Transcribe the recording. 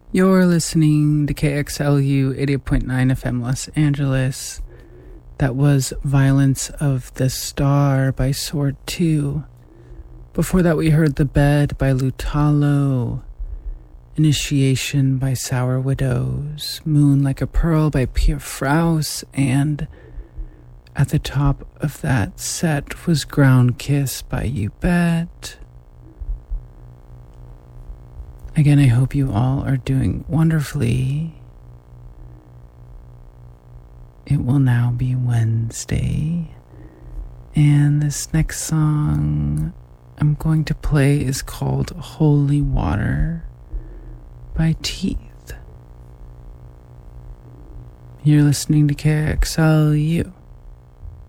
You're listening to KXLU 88.9 FM Los Angeles. That was Violence of the Star by Sword 2. Before that we heard The Bed by Lutalo, Initiation by Sour Widows, Moon Like a Pearl by Pia Fraus, and at the top of that set was Ground Kiss by You Bet. Again, I hope you all are doing wonderfully. It will now be Wednesday, and this next song I'm going to play is called Holy Water by Teeth. You're listening to KXLU.